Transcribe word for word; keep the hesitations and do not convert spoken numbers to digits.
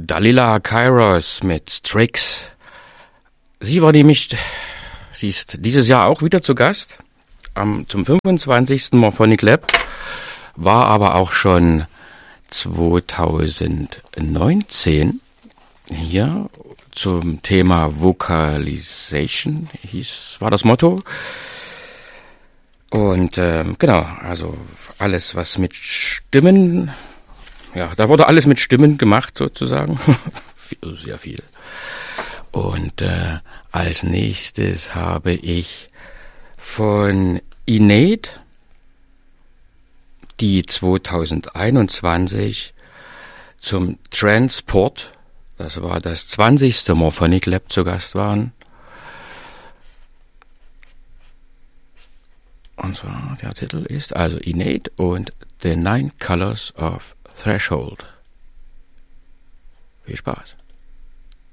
Dalila Kairos mit Strix. Sie war nämlich, sie ist dieses Jahr auch wieder zu Gast am, zum fünfundzwanzigsten Morphonic Lab, war aber auch schon zweitausendneunzehn hier zum Thema Vocalization, hieß, war das Motto. Und ähm, genau, also alles, was mit Stimmen, ja, da wurde alles mit Stimmen gemacht sozusagen, sehr viel. Und äh, als nächstes habe ich von Innate die zweitausendeinundzwanzig zum Transport, das war das zwanzigste Morphonic Lab, zu Gast waren. Und zwar, der Titel ist also Innate und The Nine Colors of Threshold. Viel Spaß.